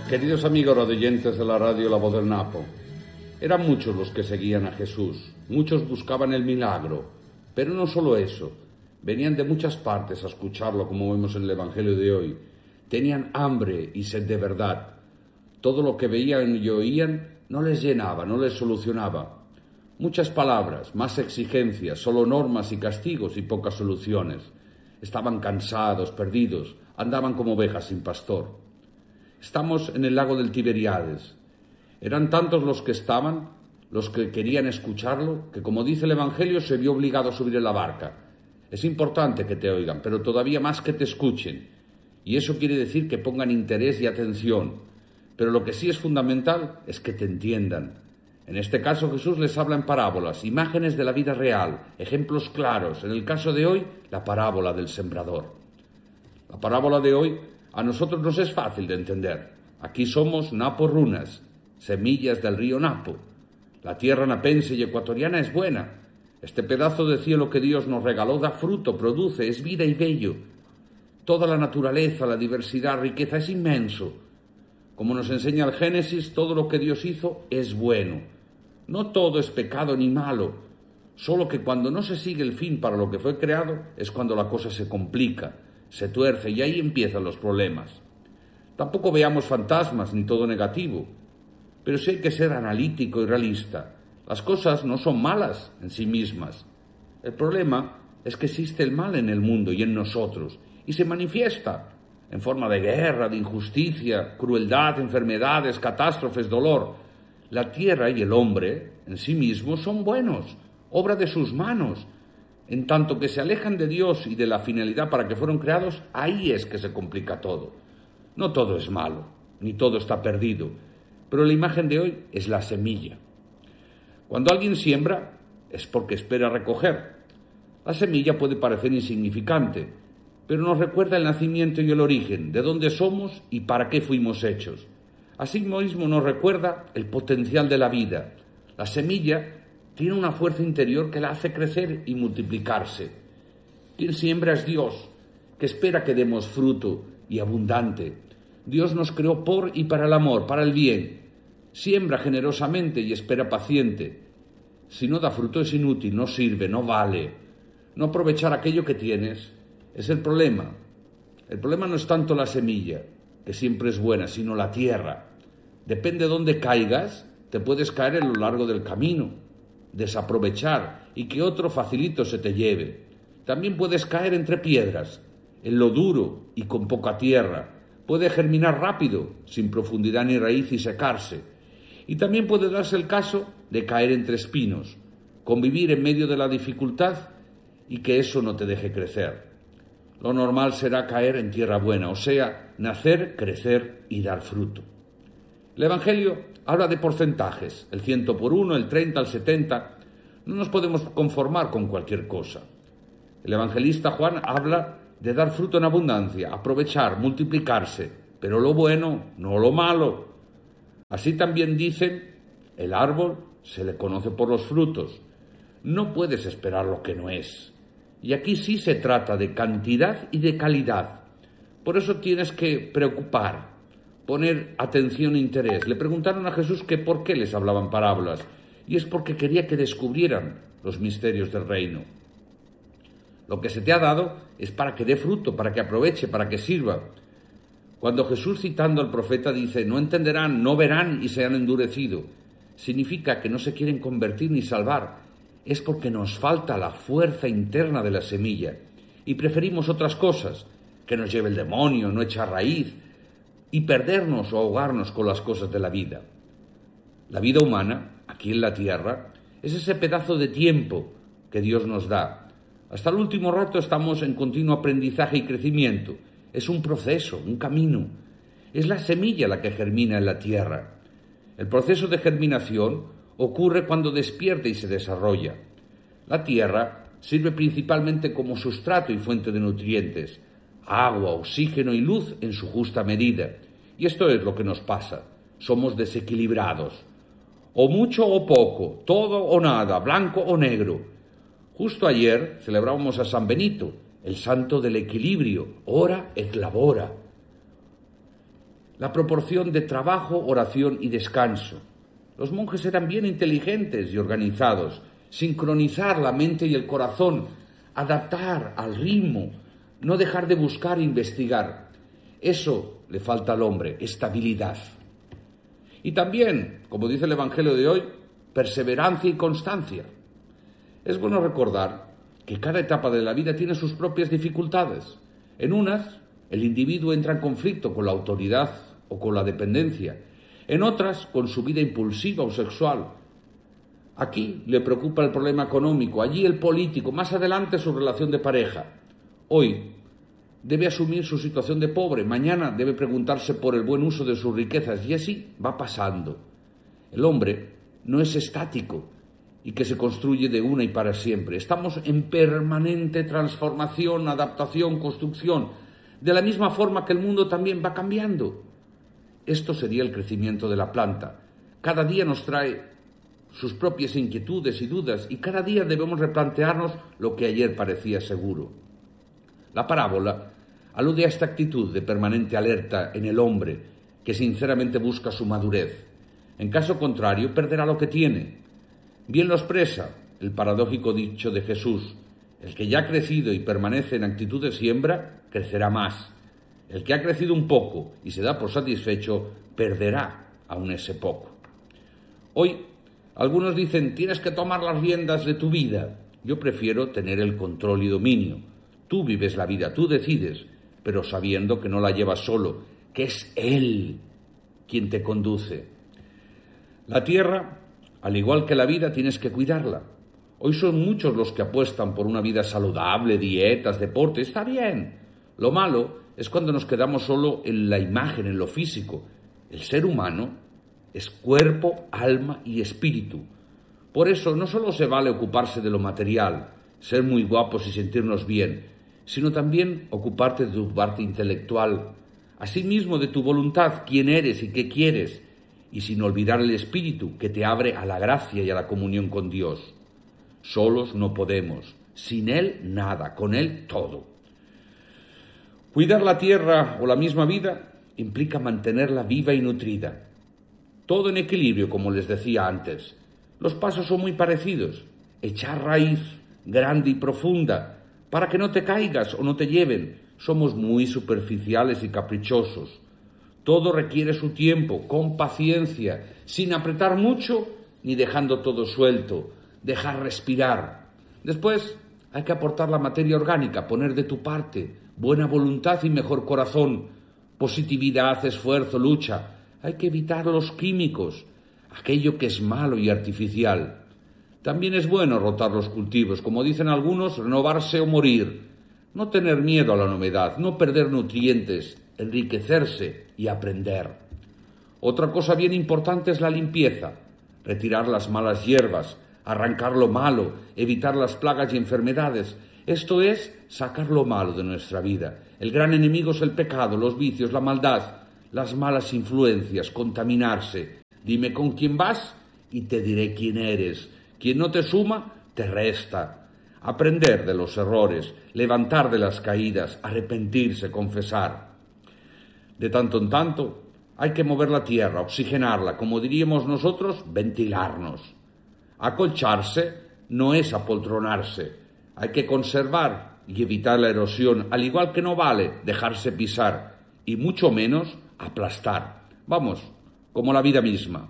Queridos amigos radioyentes de la radio La Voz del Napo, eran muchos los que seguían a Jesús, muchos buscaban el milagro, pero no solo eso, venían de muchas partes a escucharlo, como vemos en el Evangelio de hoy. Tenían hambre y sed de verdad. Todo lo que veían y oían no les llenaba, no les solucionaba. Muchas palabras, más exigencias, solo normas y castigos y pocas soluciones. Estaban cansados, perdidos, andaban como ovejas sin pastor. Estamos en el lago del Tiberíades. Eran tantos los que estaban, los que querían escucharlo, que como dice el Evangelio se vio obligado a subir en la barca. Es importante que te oigan, pero todavía más que te escuchen. Y eso quiere decir que pongan interés y atención. Pero lo que sí es fundamental es que te entiendan. En este caso Jesús les habla en parábolas, imágenes de la vida real, ejemplos claros. En el caso de hoy, la parábola del sembrador. La parábola de hoy a nosotros nos es fácil de entender. Aquí somos Napo Runas, semillas del río Napo. La tierra napense y ecuatoriana es buena. Este pedazo de cielo que Dios nos regaló da fruto, produce, es vida y bello. Toda la naturaleza, la diversidad, riqueza es inmenso. Como nos enseña el Génesis, todo lo que Dios hizo es bueno. No todo es pecado ni malo, solo que cuando no se sigue el fin para lo que fue creado es cuando la cosa se complica, se tuerce y ahí empiezan los problemas. Tampoco veamos fantasmas ni todo negativo, pero sí hay que ser analítico y realista. Las cosas no son malas en sí mismas. El problema es que existe el mal en el mundo y en nosotros, y se manifiesta en forma de guerra, de injusticia, crueldad, enfermedades, catástrofes, dolor. La tierra y el hombre en sí mismos son buenos, obra de sus manos. En tanto que se alejan de Dios y de la finalidad para que fueron creados, ahí es que se complica todo. No todo es malo, ni todo está perdido, pero la imagen de hoy es la semilla. Cuando alguien siembra, es porque espera recoger. La semilla puede parecer insignificante, pero nos recuerda el nacimiento y el origen, de dónde somos y para qué fuimos hechos. Asimismo nos recuerda el potencial de la vida. La semilla tiene una fuerza interior que la hace crecer y multiplicarse. Quien siembra es Dios, que espera que demos fruto y abundante. Dios nos creó por y para el amor, para el bien. Siembra generosamente y espera paciente. Si no da fruto es inútil, no sirve, no vale. No aprovechar aquello que tienes es el problema. El problema no es tanto la semilla, que siempre es buena, sino la tierra. Depende de dónde caigas, te puedes caer en lo largo del camino, desaprovechar y que otro facilito se te lleve. También puedes caer entre piedras, en lo duro y con poca tierra. Puede germinar rápido, sin profundidad ni raíz y secarse. Y también puede darse el caso de caer entre espinos, convivir en medio de la dificultad y que eso no te deje crecer. Lo normal será caer en tierra buena, o sea, nacer, crecer y dar fruto. El Evangelio habla de porcentajes, el 100 por 1, el 30, el 70. No nos podemos conformar con cualquier cosa. El evangelista Juan habla de dar fruto en abundancia, aprovechar, multiplicarse, pero lo bueno, no lo malo. Así también dicen, el árbol se le conoce por los frutos. No puedes esperar lo que no es. Y aquí sí se trata de cantidad y de calidad. Por eso tienes que preocupar, poner atención e interés. Le preguntaron a Jesús que por qué les hablaban parábolas, y es porque quería que descubrieran los misterios del reino. Lo que se te ha dado es para que dé fruto, para que aproveche, para que sirva. Cuando Jesús, citando al profeta, dice, no entenderán, no verán y se han endurecido, significa que no se quieren convertir ni salvar. Es porque nos falta la fuerza interna de la semilla y preferimos otras cosas, que nos lleve el demonio, no echar raíz, y perdernos o ahogarnos con las cosas de la vida. La vida humana, aquí en la tierra, es ese pedazo de tiempo que Dios nos da. Hasta el último rato estamos en continuo aprendizaje y crecimiento. Es un proceso, un camino. Es la semilla la que germina en la tierra. El proceso de germinación ocurre cuando despierta y se desarrolla. La tierra sirve principalmente como sustrato y fuente de nutrientes, agua, oxígeno y luz en su justa medida. Y esto es lo que nos pasa. Somos desequilibrados. O mucho o poco, todo o nada, blanco o negro. Justo ayer celebrábamos a San Benito, el santo del equilibrio, ora et labora. la proporción de trabajo, oración y descanso. Los monjes eran bien inteligentes y organizados, sincronizar la mente y el corazón, adaptar al ritmo, no dejar de buscar e investigar. Eso le falta al hombre, estabilidad. Y también, como dice el Evangelio de hoy, perseverancia y constancia. Es bueno recordar que cada etapa de la vida tiene sus propias dificultades. En unas, el individuo entra en conflicto con la autoridad o con la dependencia. En otras, con su vida impulsiva o sexual. Aquí le preocupa el problema económico, allí el político, más adelante su relación de pareja. Hoy debe asumir su situación de pobre, mañana debe preguntarse por el buen uso de sus riquezas y así va pasando. El hombre no es estático y que se construye de una y para siempre. Estamos en permanente transformación, adaptación, construcción, de la misma forma que el mundo también va cambiando. Esto sería el crecimiento de la planta. Cada día nos trae sus propias inquietudes y dudas y cada día debemos replantearnos lo que ayer parecía seguro. La parábola alude a esta actitud de permanente alerta en el hombre que sinceramente busca su madurez. En caso contrario, perderá lo que tiene. Bien lo expresa el paradójico dicho de Jesús: el que ya ha crecido y permanece en actitud de siembra, crecerá más. El que ha crecido un poco y se da por satisfecho, perderá aún ese poco. Hoy, algunos dicen, tienes que tomar las riendas de tu vida. Yo prefiero tener el control y dominio. Tú vives la vida, tú decides, pero sabiendo que no la llevas solo, que es Él quien te conduce. La tierra, al igual que la vida, tienes que cuidarla. Hoy son muchos los que apuestan por una vida saludable, dietas, deporte. Está bien. Lo malo es cuando nos quedamos solo en la imagen, en lo físico. El ser humano es cuerpo, alma y espíritu. Por eso no solo se vale ocuparse de lo material, ser muy guapos y sentirnos bien, sino también ocuparte de tu parte intelectual, asimismo de tu voluntad, quién eres y qué quieres, y sin olvidar el espíritu que te abre a la gracia y a la comunión con Dios. Solos no podemos, sin Él nada, con Él todo. Cuidar la tierra o la misma vida implica mantenerla viva y nutrida. Todo en equilibrio, como les decía antes. Los pasos son muy parecidos. Echar raíz grande y profunda para que no te caigas o no te lleven. Somos muy superficiales y caprichosos. Todo requiere su tiempo, con paciencia, sin apretar mucho ni dejando todo suelto. Dejar respirar. Después hay que aportar la materia orgánica, poner de tu parte, buena voluntad y mejor corazón, positividad, esfuerzo, lucha. Hay que evitar los químicos, aquello que es malo y artificial. También es bueno rotar los cultivos, como dicen algunos, renovarse o morir. No tener miedo a la novedad, no perder nutrientes, enriquecerse y aprender. Otra cosa bien importante es la limpieza, retirar las malas hierbas, arrancar lo malo, evitar las plagas y enfermedades. Esto es sacar lo malo de nuestra vida. El gran enemigo es el pecado, los vicios, la maldad, las malas influencias, contaminarse. Dime con quién vas y te diré quién eres. Quien no te suma, te resta. Aprender de los errores, levantar de las caídas, arrepentirse, confesar. De tanto en tanto, hay que mover la tierra, oxigenarla, como diríamos nosotros, ventilarnos. Acolcharse no es apoltronarse. Hay que conservar y evitar la erosión, al igual que no vale dejarse pisar, y mucho menos aplastar. Vamos, como la vida misma.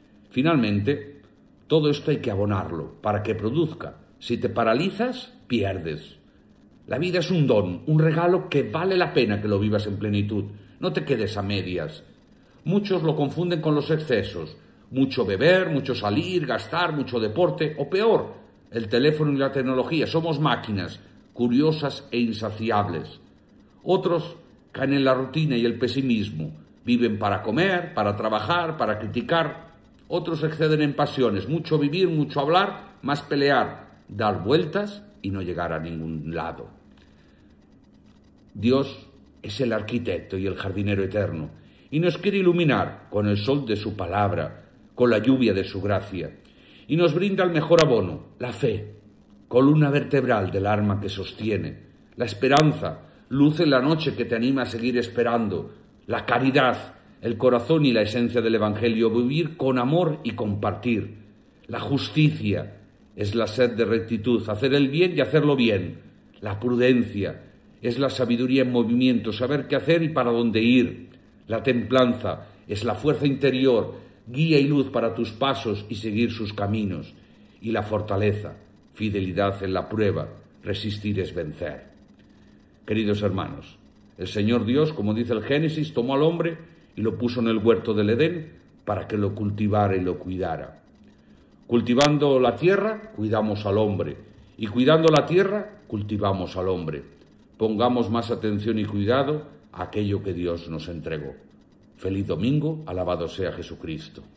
Finalmente, todo esto hay que abonarlo para que produzca. Si te paralizas, pierdes. La vida es un don, un regalo que vale la pena que lo vivas en plenitud. No te quedes a medias. Muchos lo confunden con los excesos. Mucho beber, mucho salir, gastar, mucho deporte, o peor, el teléfono y la tecnología. Somos máquinas, curiosas e insaciables. Otros caen en la rutina y el pesimismo. Viven para comer, para trabajar, para criticar. Otros exceden en pasiones. Mucho vivir, mucho hablar, más pelear, dar vueltas y no llegar a ningún lado. Dios es el arquitecto y el jardinero eterno y nos quiere iluminar con el sol de su palabra, con la lluvia de su gracia, y nos brinda el mejor abono, la fe, columna vertebral del alma que sostiene, la esperanza, luz en la noche que te anima a seguir esperando, la caridad, el corazón y la esencia del Evangelio, vivir con amor y compartir. La justicia es la sed de rectitud, hacer el bien y hacerlo bien. La prudencia es la sabiduría en movimiento, saber qué hacer y para dónde ir. La templanza es la fuerza interior, guía y luz para tus pasos y seguir sus caminos. Y la fortaleza, fidelidad en la prueba, resistir es vencer. Queridos hermanos, el Señor Dios, como dice el Génesis, tomó al hombre y lo puso en el huerto del Edén para que lo cultivara y lo cuidara. Cultivando la tierra, cuidamos al hombre, y cuidando la tierra, cultivamos al hombre. Pongamos más atención y cuidado a aquello que Dios nos entregó. Feliz domingo, alabado sea Jesucristo.